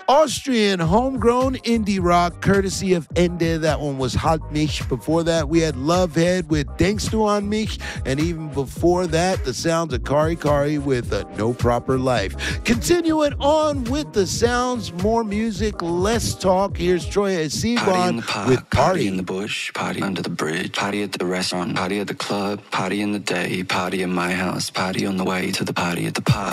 Austrian homegrown indie rock, courtesy of Ende. That one was Halt Mich. Before that, we had Lovehead with Denkst du an mich? And even before that, the sounds of Kari Kari with No Proper Life. Continuing on with the sounds, more music, less talk. Here's Troye Sivan with Party in the bush, party under the bridge, party at the restaurant, party at the club, party in the day, party in my house, party on the way to the party at the park.